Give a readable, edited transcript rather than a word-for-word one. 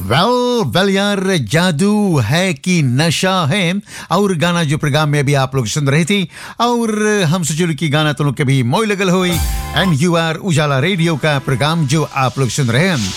well यार, जादू है कि नशा है और गाना जो प्रोग्राम में अभी आप लोग सुन रहे थे और हम सोचो कि गाना तुम लोग के भी मोई लगल हुई एंड यू आर उजाला रेडियो का प्रोग्राम जो आप लोग सुन रहे हैं